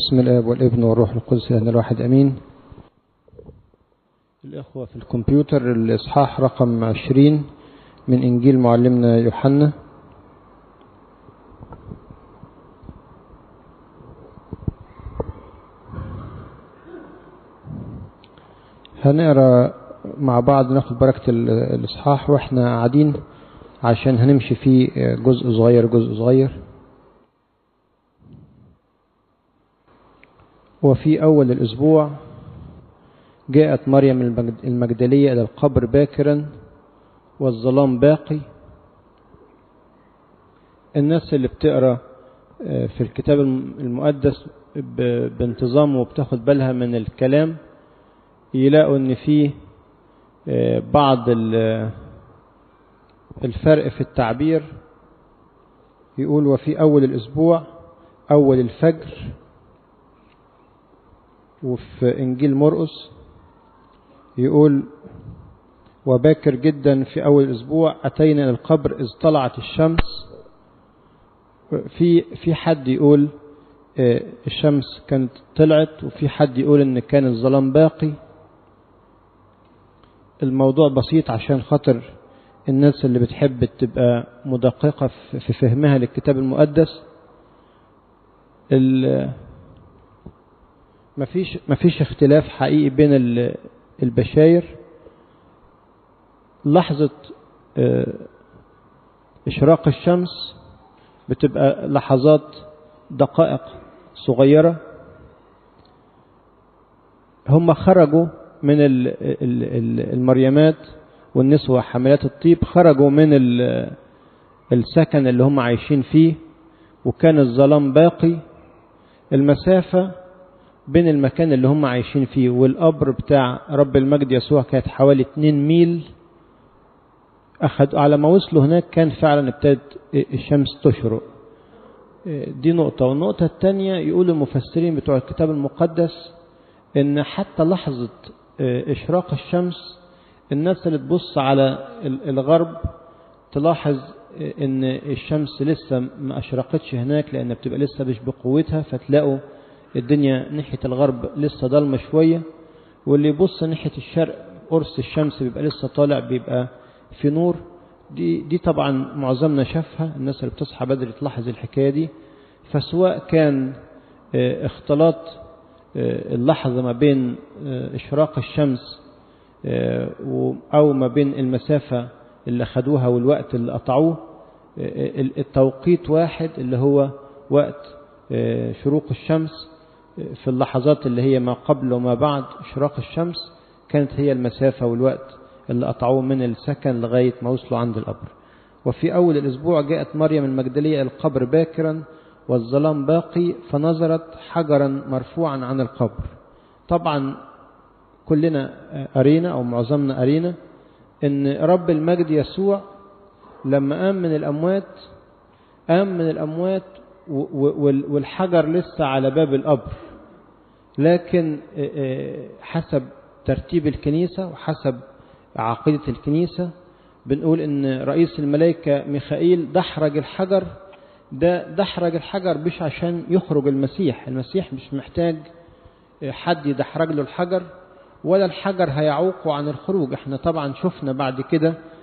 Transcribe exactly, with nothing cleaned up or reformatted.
بسم الآب والابن والروح القدس الآن الواحد أمين. الإخوة في الكمبيوتر الإصحاح رقم عشرين من إنجيل معلمنا يوحنا. هنقرأ مع بعض ناخد بركة الإصحاح وإحنا قاعدين عشان هنمشي فيه جزء صغير جزء صغير. وفي أول الأسبوع جاءت مريم المجدلية إلى القبر باكرا والظلام باقي. الناس اللي بتقرأ في الكتاب المقدس بانتظام وبتاخد بالها من الكلام يلاقوا ان فيه بعض الفرق في التعبير. يقول وفي أول الأسبوع أول الفجر، وفي إنجيل مرقس يقول وباكر جدا في أول الأسبوع أتينا إلى القبر إذ طلعت الشمس. في في حد يقول الشمس كانت طلعت، وفي حد يقول إن كان الظلام باقي. الموضوع بسيط عشان خاطر الناس اللي بتحب تبقى مدققة في فهمها للكتاب المقدس. مفيش مفيش اختلاف حقيقي بين البشاير. لحظة إشراق الشمس بتبقى لحظات دقائق صغيرة. هم خرجوا من المريمات والنسوة حاملات الطيب، خرجوا من السكن اللي هم عايشين فيه، وكان الظلام باقي. المسافة بين المكان اللي هم عايشين فيه والقبر بتاع رب المجد يسوع كانت حوالي اتنين ميل. أخد على ما وصلوا هناك كان فعلا ابتدت الشمس تشرق. دي نقطة. والنقطة الثانية يقول المفسرين بتوع الكتاب المقدس إن حتى لحظة إشراق الشمس الناس اللي تبص على الغرب تلاحظ إن الشمس لسه ما أشرقتش هناك، لأن بتبقى لسه مش بقوتها، فتلاقوا الدنيا ناحية الغرب لسه ضلمة شوية. واللي يبص ناحية الشرق قرص الشمس بيبقى لسه طالع، بيبقى في نور. دي دي طبعا معظمنا شافها، الناس اللي بتصحى بدري تلاحظ الحكاية دي. فسواء كان اختلاط اللحظة ما بين إشراق الشمس أو ما بين المسافة اللي خدوها والوقت اللي قطعوه، التوقيت واحد اللي هو وقت شروق الشمس. في اللحظات اللي هي ما قبل وما بعد إشراق الشمس كانت هي المسافة والوقت اللي قطعوه من السكن لغاية ما وصلوا عند القبر. وفي أول الأسبوع جاءت مريم المجدلية إلى القبر باكرا والظلام باقي فنظرت حجرا مرفوعا عن القبر. طبعا كلنا قرينا أو معظمنا قرينا إن رب المجد يسوع لما قام من الأموات قام من الأموات والحجر لسه على باب القبر. لكن حسب ترتيب الكنيسة وحسب عقيدة الكنيسة بنقول إن رئيس الملائكة ميخائيل دحرج الحجر. ده دحرج الحجر مش عشان يخرج المسيح. المسيح مش محتاج حد يدحرج له الحجر، ولا الحجر هيعوقه عن الخروج. احنا طبعا شفنا بعد كده